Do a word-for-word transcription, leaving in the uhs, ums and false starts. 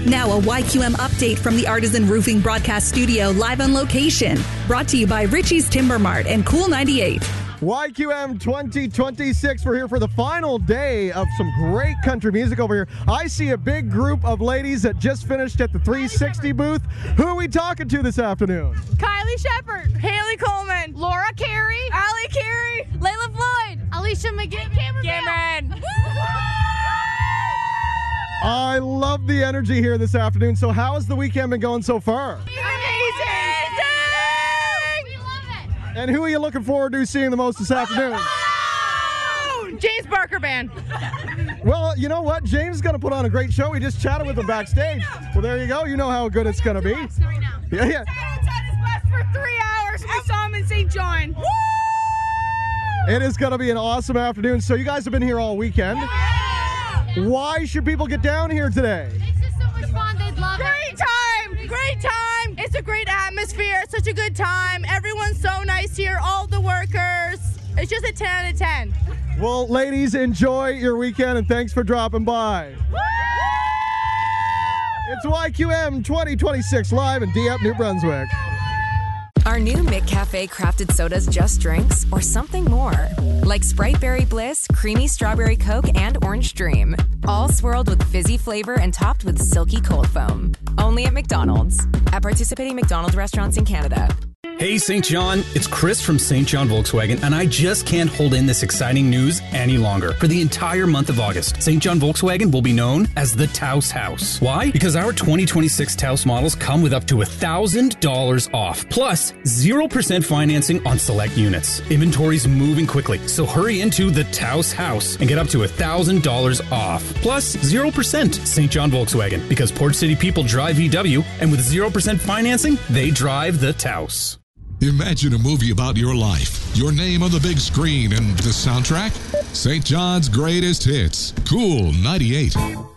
Now a Y Q M update from the Artisan Roofing Broadcast Studio live on location. Brought to you by Richie's Timber Mart and Cool ninety-eight. Y Q M twenty twenty-six. We're here for the final day of some great country music over here. I see a big group of ladies that just finished at the three sixty booth. Who are we talking to this afternoon? Kylie Shepard, Haley Coleman, Laura Carey, Allie Carey, Layla Floyd, Alicia McGinn, Cameron. Cameron. I love the energy here this afternoon. So how has the weekend been going so far? Amazing! We love it. And who are you looking forward to seeing the most this afternoon? James Barker Band. Well, you know what? James is going to put on a great show. We just chatted with him backstage. Well, there you go. You know how good it's going to be. Yeah, yeah. Bus for three hours. We saw him in Saint John. It is going to be an awesome afternoon. So you guys have been here all weekend. Why should people get down here today? It's just so much fun. They'd love it. Great time. Great time. It's a great atmosphere. It's such a good time. Everyone's so nice here. All the workers. It's just a ten out of ten. Well, ladies, enjoy your weekend, and thanks for dropping by. Woo! It's Y Q M twenty twenty-six live in Dieppe, New Brunswick. Are new McCafe crafted sodas just drinks or something more? Like Sprite Berry Bliss, Creamy Strawberry Coke, and Orange Dream. All swirled with fizzy flavor and topped with silky cold foam. Only at McDonald's. At participating McDonald's restaurants in Canada. Hey, Saint John, it's Chris from Saint John Volkswagen, and I just can't hold in this exciting news any longer. For the entire month of August, Saint John Volkswagen will be known as the Taos House. Why? Because our twenty twenty-six Taos models come with up to one thousand dollars off, plus zero percent financing on select units. Inventory's moving quickly, so hurry into the Taos House and get up to one thousand dollars off, plus zero percent Saint John Volkswagen, because Port City people drive V W, and with zero percent financing, they drive the Taos. Imagine a movie about your life, your name on the big screen, and the soundtrack? Saint John's Greatest Hits. Cool ninety-eight.